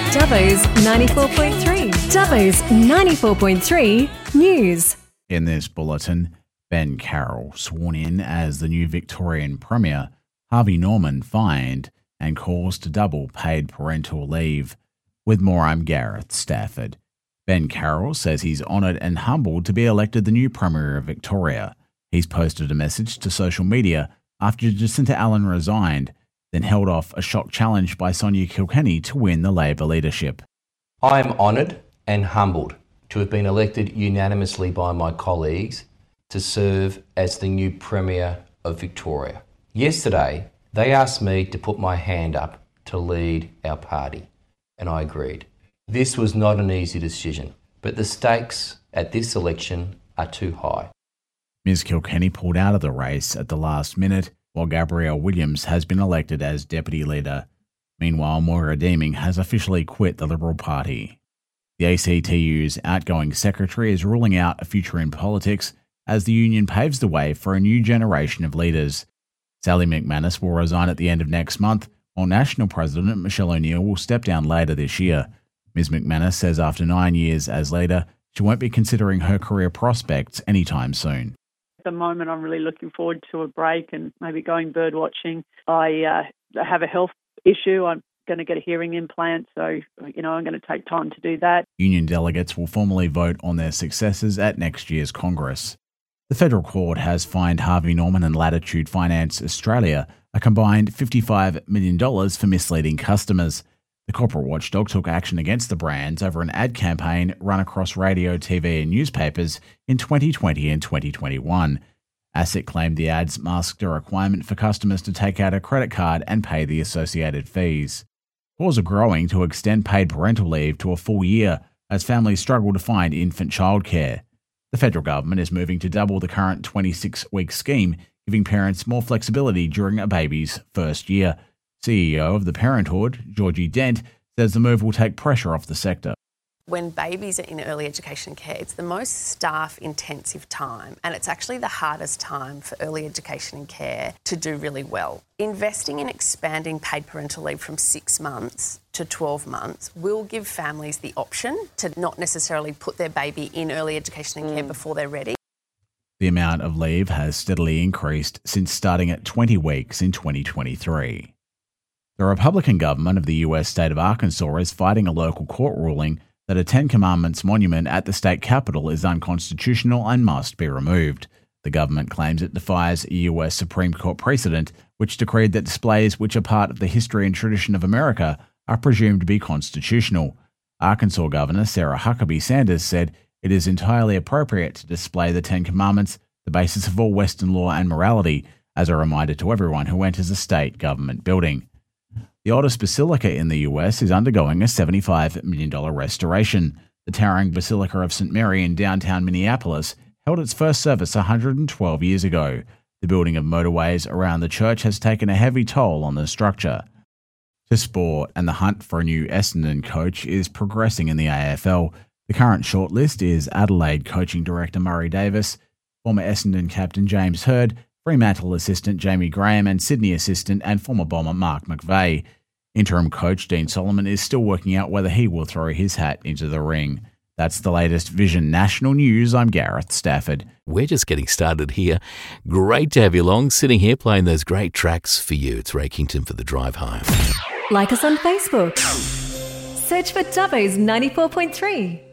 Dubbo's 94.3. Dubbo's 94.3 News. In this bulletin, Ben Carroll sworn in as the new Victorian Premier, Harvey Norman fined and calls to double paid parental leave. With more, I'm Gareth Stafford. Ben Carroll says he's honoured and humbled to be elected the new Premier of Victoria. He's posted a message to social media after Jacinta Allen resigned, then held off a shock challenge by Sonia Kilkenny to win the Labor leadership. I am honoured and humbled to have been elected unanimously by my colleagues to serve as the new Premier of Victoria. Yesterday, they asked me to put my hand up to lead our party, and I agreed. This was not an easy decision, but the stakes at this election are too high. Ms Kilkenny pulled out of the race at the last minute, while Gabrielle Williams has been elected as Deputy Leader. Meanwhile, Moira Deeming has officially quit the Liberal Party. The ACTU's outgoing secretary is ruling out a future in politics as the union paves the way for a new generation of leaders. Sally McManus will resign at the end of next month, while National President Michelle O'Neill will step down later this year. Ms McManus says after 9 years as leader, she won't be considering her career prospects anytime soon. At the moment, I'm really looking forward to a break and maybe going bird watching. I have a health issue. I'm going to get a hearing implant, so I'm going to take time to do that. Union delegates will formally vote on their successors at next year's Congress. The federal court has fined Harvey Norman and Latitude Finance Australia a combined $55 million for misleading customers. The corporate watchdog took action against the brands over an ad campaign run across radio, TV and newspapers in 2020 and 2021. ASIC claimed the ads masked a requirement for customers to take out a credit card and pay the associated fees. Calls are growing to extend paid parental leave to a full year as families struggle to find infant childcare. The federal government is moving to double the current 26-week scheme, giving parents more flexibility during a baby's first year. CEO of the Parenthood, Georgie Dent, says the move will take pressure off the sector. When babies are in early education care, it's the most staff-intensive time, and it's actually the hardest time for early education and care to do really well. Investing in expanding paid parental leave from 6 months to 12 months will give families the option to not necessarily put their baby in early education and care before they're ready. The amount of leave has steadily increased since starting at 20 weeks in 2023. The Republican government of the US state of Arkansas is fighting a local court ruling that a Ten Commandments monument at the state capitol is unconstitutional and must be removed. The government claims it defies a US Supreme Court precedent which decreed that displays which are part of the history and tradition of America are presumed to be constitutional. Arkansas Governor Sarah Huckabee Sanders said it is entirely appropriate to display the Ten Commandments, the basis of all Western law and morality, as a reminder to everyone who enters a state government building. The oldest basilica in the US is undergoing a $75 million restoration. The towering Basilica of St. Mary in downtown Minneapolis held its first service 112 years ago. The building of motorways around the church has taken a heavy toll on the structure. To sport, and the hunt for a new Essendon coach is progressing in the AFL. The current shortlist is Adelaide coaching director Murray Davis, former Essendon captain James Hird, Fremantle assistant Jamie Graham and Sydney assistant and former Bomber Mark McVeigh. Interim coach Dean Solomon is still working out whether he will throw his hat into the ring. That's the latest Vision National News. I'm Gareth Stafford. We're just getting started here. Great to have you along, sitting here playing those great tracks for you. It's Ray Kington for the drive home. Like us on Facebook. Search for Dubbo's 94.3.